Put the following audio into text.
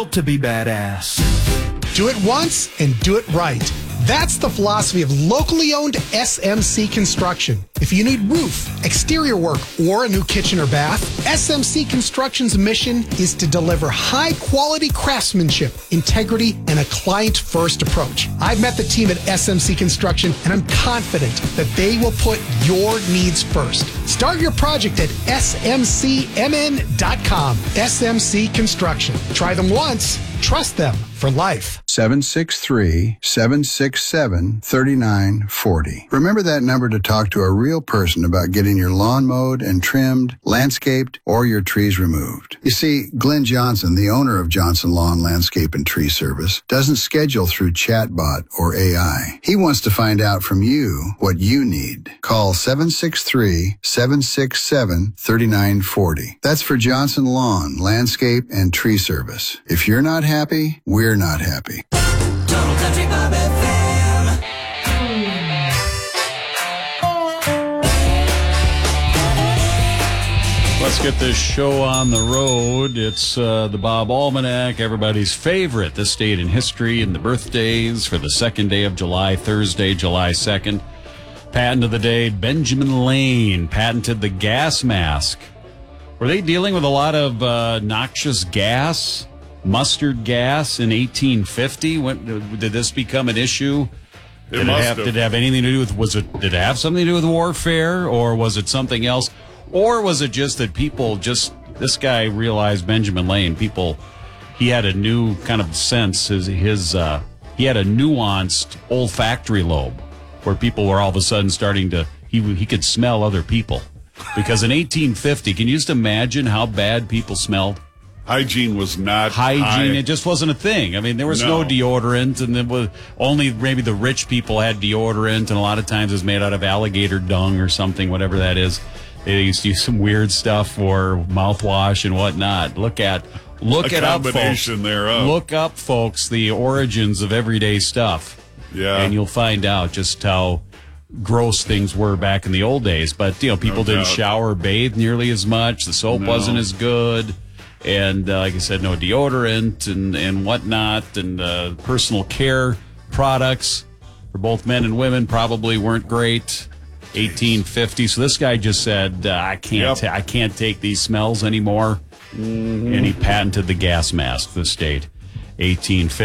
To be badass. Do it once and do it right. That's the philosophy of locally owned SMC Construction. If you need roof, exterior work, or a new kitchen or bath, SMC Construction's mission is to deliver high-quality craftsmanship, integrity, and a client-first approach. I've met the team at SMC Construction, and I'm confident that they will put your needs first. Start your project at smcmn.com. SMC Construction. Try them once, trust them for life. 763-767-3940. Remember that number to talk to a real person about getting your lawn mowed and trimmed, landscaped, or your trees removed. You see, Glenn Johnson, the owner of Johnson Lawn Landscape and Tree Service, doesn't schedule through chatbot or AI. He wants to find out from you what you need. Call 763-767-3940. That's for Johnson Lawn, Landscape, and Tree Service. If you're not happy, we're not happy. Total Country Bob FM. Let's get this show on the road. It's the Bob Almanac, everybody's favorite, this date in history and the birthdays for the second day of July, Thursday, July 2nd. Patent of the day, Benjamin Lane patented the gas mask. Were they dealing with a lot of noxious gas? Mustard gas in 1850? When did this become an issue? Did it have anything to do with? Did it have something to do with warfare, or was it something else, or was it just that this guy realized, Benjamin Lane, he had a new kind of sense. He had a nuanced olfactory lobe, where people were all of a sudden starting to he could smell other people, because in 1850, can you just imagine how bad people smelled? Hygiene was not hygiene. It just wasn't a thing. I mean, there was no deodorant, and there was only maybe the rich people had deodorant, and a lot of times it was made out of alligator dung or something, whatever that is. They used to use some weird stuff for mouthwash and whatnot. Look it up, folks. Look up, folks, the origins of everyday stuff. Yeah, and you'll find out just how gross things were back in the old days. But people didn't shower, bathe nearly as much. The soap wasn't as good. And like I said, no deodorant and whatnot, and personal care products for both men and women probably weren't great. 1850. So this guy just said, I can't take these smells anymore. Mm-hmm. And he patented the gas mask, the state. 1850.